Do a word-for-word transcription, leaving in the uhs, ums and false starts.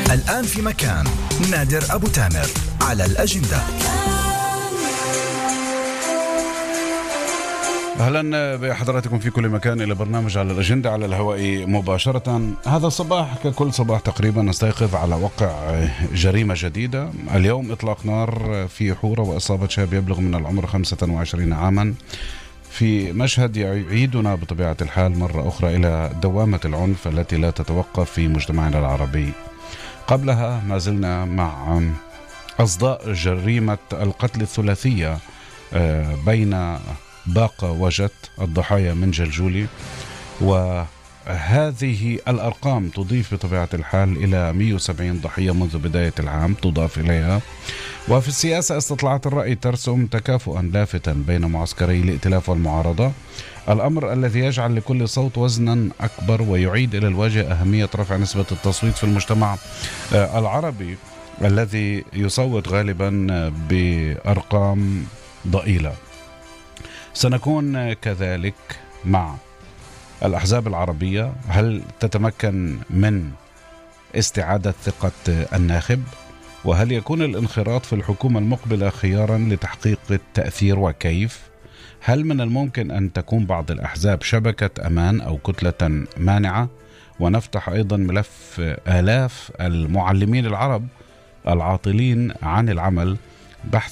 الآن في مكان نادر أبو تامر على الأجندة. أهلا بحضراتكم في كل مكان إلى برنامج على الأجندة على الهواء مباشرة. هذا الصباح ككل صباح تقريبا نستيقظ على وقع جريمة جديدة. اليوم إطلاق نار في حورة وإصابة شاب يبلغ من العمر خمسة وعشرين عاما في مشهد يعيدنا بطبيعة الحال مرة أخرى إلى دوامة العنف التي لا تتوقف في مجتمعنا العربي. قبلها ما زلنا مع أصداء جريمة القتل الثلاثية بين باقة وجت الضحايا من جلجولي، وهذه الأرقام تضيف بطبيعة الحال إلى مئة وسبعين ضحية منذ بداية العام تضاف إليها. وفي السياسة استطلاعات الرأي ترسم تكافؤا لافتا بين معسكري الائتلاف والمعارضة، الأمر الذي يجعل لكل صوت وزنا أكبر ويعيد إلى الوجه أهمية رفع نسبة التصويت في المجتمع العربي الذي يصوت غالبا بأرقام ضئيلة. سنكون كذلك مع الأحزاب العربية، هل تتمكن من استعادة ثقة الناخب؟ وهل يكون الانخراط في الحكومة المقبلة خيارا لتحقيق التأثير وكيف؟ هل من الممكن أن تكون بعض الأحزاب شبكة أمان أو كتلة مانعة؟ ونفتح أيضا ملف آلاف المعلمين العرب العاطلين عن العمل بحث